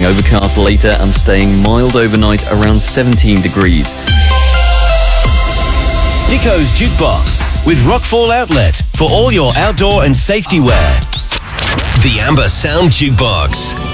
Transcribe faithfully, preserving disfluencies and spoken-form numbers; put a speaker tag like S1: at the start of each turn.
S1: overcast later and staying mild overnight around seventeen degrees.
S2: Dico's Jukebox with Rockfall Outlet for all your outdoor and safety wear. The Amber Sound Jukebox.